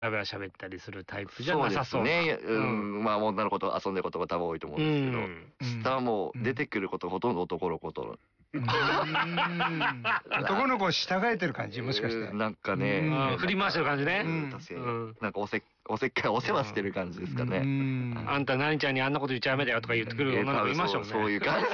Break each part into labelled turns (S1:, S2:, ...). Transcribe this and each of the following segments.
S1: ベラ喋ったりするタイプじゃなさそうな。
S2: そうですね。まあ女の子と遊んでることが多分多いと思うんですけど、下はもう出てくることほとんど男の子と。
S3: 男の子を従えてる感じ、もしかして。
S2: なんかね、
S1: 振り回してる感じね。
S2: 確かに。なんかおせっかい、お世話してる感じですかね。
S1: あんた何ちゃんにあんなこと言っちゃダメだよとか言ってくる女の子いましたもんね。
S2: そういう感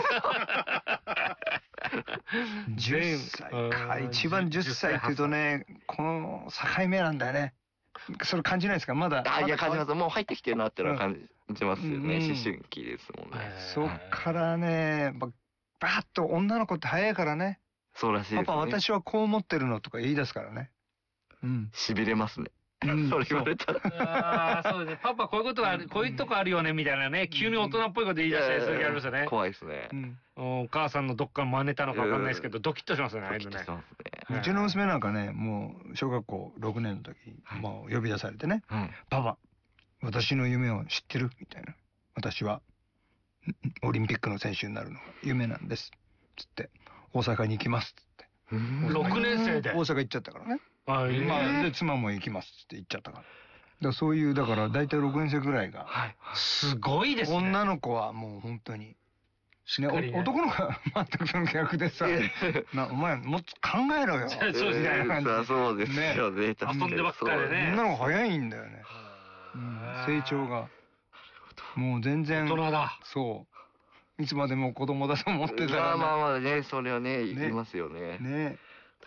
S3: じ。10歳か。一番10歳って言うとね、この境目なんだよね。それ感じないですかまだ。
S2: いや、感じます。もう入ってきてるなってのは感じますよね。思春期ですもんね。
S3: そっからね、バーッと女の子って早いからね。
S2: そうらしいですね。
S3: パパ私はこう思ってるのとか言い出すからね。
S2: 痺れますね。それ言われたら。
S1: そうですね。パパこういうことがある、こういうとこあるよねみたいなね、急に大人っぽいこと言い出したりする時ありますよね。
S2: 怖いですね。
S1: お母さんのどっか真似たのかわかんないですけど、ドキッとしますよね、ああいうのね。
S3: うちの娘なんかね、もう小学校6年の時、もう呼び出されてね、パパ、私の夢を知ってるみたいな。私はオリンピックの選手になるのが夢なんです。つって、大阪に行きます。つって。
S1: 6年生で
S3: 大阪行っちゃったからね。で、妻も行きますって言っちゃったから。そういう、だから大体6年生ぐらいが。
S1: すごいですね。
S3: 女の子はもう本当に。男の子は全くその逆でさ、お前もっと考えろよ。
S1: そうですね。
S2: そうですよね。
S1: 遊んでばっかりでね。
S3: 女の子早いんだよね。成長が。もう全然。
S1: 大人だ。
S3: そう。いつまでも子供だと思ってたら。
S2: まあね、それはね、言いますよね。
S3: ね。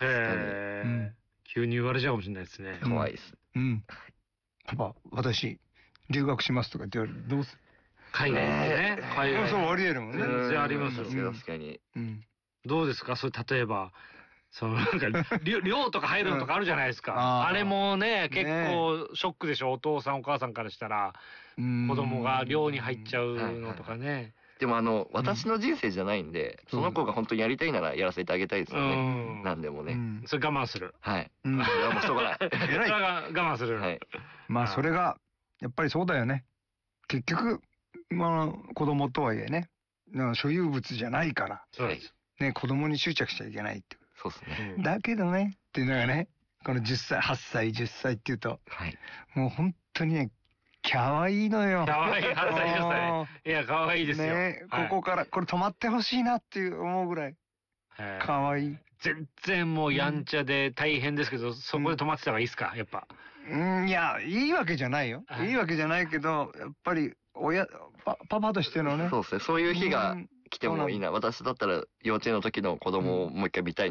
S1: 急に言われちゃうかもしれないですね。
S2: 怖いです。
S3: パパ、私、留学しますとかって言われる。どうする？
S1: 海外でね。海外。
S3: そう、あり得るもんね。
S1: 全然ありますよ。
S2: 確かに。
S1: どうですかそれ、例えば、なんか、寮とか入るのとかあるじゃないですか。あれもね、結構ショックでしょ。お父さんお母さんからしたら、子供が寮に入っちゃうのとかね。
S2: でも私の人生じゃないんで、その子が本当にやりたいならやらせてあげたいですよね。なんでもね。
S1: それ我慢する。
S2: はい。もうしょうがない。
S1: それは我慢する。はい。
S3: まあそれが、やっぱりそうだよね。結局、まあ子供とはいえね、所有物じゃないから。
S1: そうです。
S3: ね、子供に執着しちゃいけないって。
S2: そうですね。
S3: だけどね、っていうのがね、この10歳、8歳、10歳っていうと、もう本当にね、可愛いのよ。
S1: 可愛い、8歳、10歳。いや、可愛いですよ。
S3: ね、ここから、これ止まってほしいなっていう思うぐらい。可愛い。
S1: 全然もうやんちゃで大変ですけど、そこで止まってた方がいいですか、やっぱ。
S3: いや、いいわけじゃないよ。いいわけじゃないけど、やっぱり、パパとしてのね。
S2: そうですね。そういう日が来てもいいな。私だったら幼稚園の時の子供をもう一回見たい。